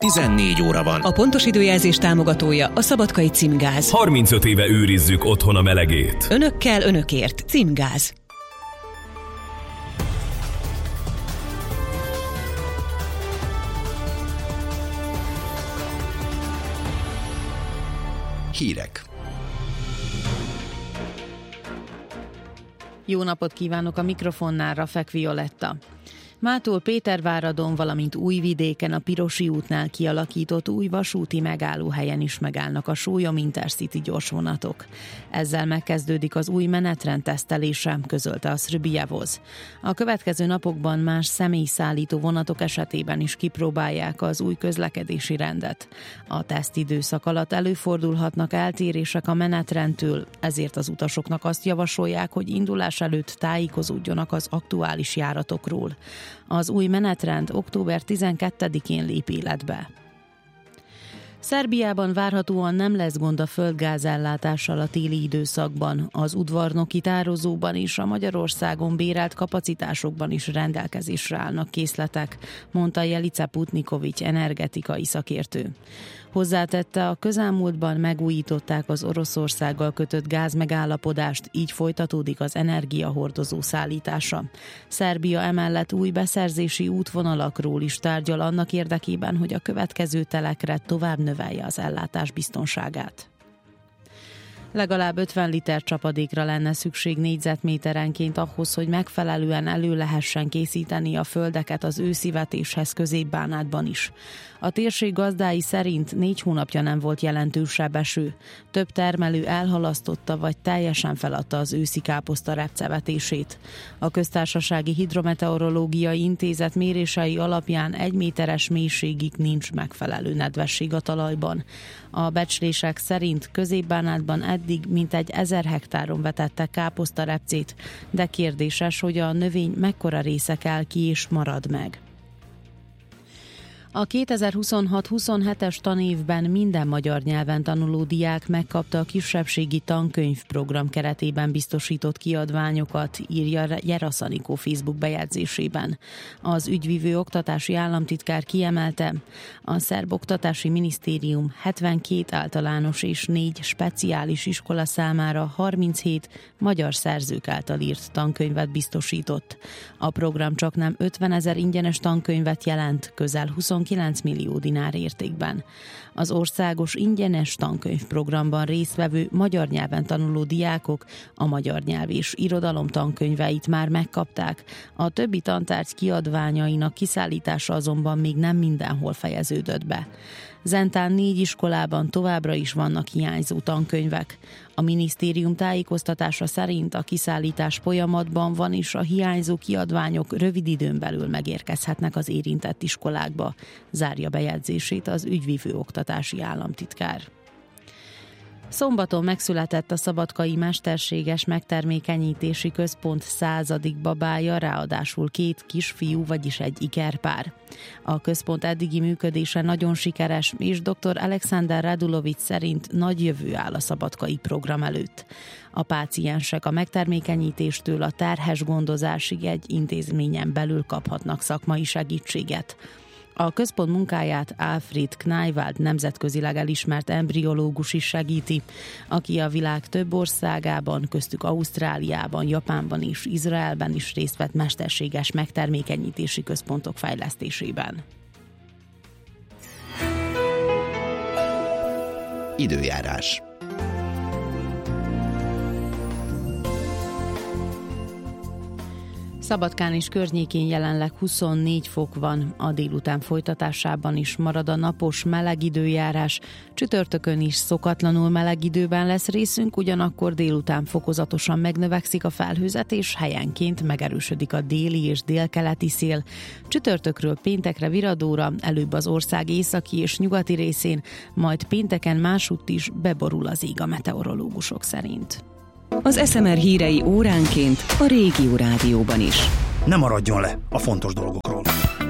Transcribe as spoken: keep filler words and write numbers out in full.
tizennégy óra van. A pontos időjelzés támogatója a Szabadkai Címgáz. harmincöt éve őrizzük otthon a melegét. Önökkel, önökért. Címgáz. Hírek. Jó napot kívánok, a mikrofonnál Rafek Violetta. Mától Péterváradon, valamint Újvidéken a Pirosi útnál kialakított új vasúti megállóhelyen is megállnak a sólyom Intercity gyorsvonatok. Ezzel megkezdődik az új menetrend tesztelése, közölte a Srbijevoz. A következő napokban más személyszállító vonatok esetében is kipróbálják az új közlekedési rendet. A tesztidőszak alatt előfordulhatnak eltérések a menetrendtől, ezért az utasoknak azt javasolják, hogy indulás előtt tájékozódjanak az aktuális járatokról. Az új menetrend október tizenkettedikén lép életbe. Szerbiában várhatóan nem lesz gond a földgázellátással a téli időszakban. Az udvarnoki tározóban és a Magyarországon bérelt kapacitásokban is rendelkezésre állnak készletek, mondta Jelica Putnikovics energetikai szakértő. Hozzátette, a közelmúltban megújították az Oroszországgal kötött gázmegállapodást, így folytatódik az energiahordozó szállítása. Szerbia emellett új beszerzési útvonalakról is tárgyal annak érdekében, hogy a következő telekre tovább növelje az ellátás biztonságát. Legalább ötven liter csapadékra lenne szükség négyzetméterenként ahhoz, hogy megfelelően elő lehessen készíteni a földeket az őszi vetéshez Közép-Bánátban is. A térség gazdái szerint négy hónapja nem volt jelentősebb eső. Több termelő elhalasztotta vagy teljesen feladta az őszi káposzta repcevetését. A Köztársasági Hidrometeorológiai Intézet mérései alapján egy méteres mélységig nincs megfelelő nedvesség a talajban. A becslések szerint Közép-Bánátban eddig mintegy ezer hektáron vetettek káposztarepcét, de kérdéses, hogy a növény mekkora része kell ki és marad meg. A kétezer-huszonhat huszonhetes tanévben minden magyar nyelven tanuló diák megkapta a kisebbségi tankönyvprogram keretében biztosított kiadványokat, írja Jerasz Anikó Facebook bejegyzésében. Az ügyvivő oktatási államtitkár kiemelte, a Szerb Oktatási Minisztérium hetvenkét általános és négy speciális iskola számára harminchét magyar szerzők által írt tankönyvet biztosított. A program csaknem ötvenezer ingyenes tankönyvet jelent, közel huszonkilenc millió dinár értékben. Az országos ingyenes tankönyvprogramban résztvevő magyar nyelven tanuló diákok a magyar nyelv és irodalom tankönyveit már megkapták, a többi tantárgy kiadványainak kiszállítása azonban még nem mindenhol fejeződött be. Zentán négy iskolában továbbra is vannak hiányzó tankönyvek. A minisztérium tájékoztatása szerint a kiszállítás folyamatban van, és a hiányzó kiadványok rövid időn belül megérkezhetnek az érintett iskolákba, zárja bejegyzését az ügyvivő oktatási államtitkár. Szombaton megszületett a Szabadkai Mesterséges Megtermékenyítési Központ századik babája, ráadásul két kisfiú, vagyis egy ikerpár. A központ eddigi működése nagyon sikeres, és dr. Alexander Radulovics szerint nagy jövő áll a szabadkai program előtt. A páciensek a megtermékenyítéstől a terhes gondozásig egy intézményen belül kaphatnak szakmai segítséget. A központ munkáját Alfred Kneiwald nemzetközileg elismert embriológus is segíti, aki a világ több országában, köztük Ausztráliában, Japánban és Izraelben is részt vett mesterséges megtermékenyítési központok fejlesztésében. Időjárás. Szabadkán és környékén jelenleg huszonnégy fok van, a délután folytatásában is marad a napos meleg időjárás, csütörtökön is szokatlanul meleg időben lesz részünk, ugyanakkor délután fokozatosan megnövekszik a felhőzet, és helyenként megerősödik a déli és délkeleti szél. Csütörtökről péntekre viradóra, előbb az ország északi és nyugati részén, majd pénteken másutt is beborul az ég a meteorológusok szerint. Az es em er hírei óránként a Régió Rádióban is. Ne maradjon le a fontos dolgokról.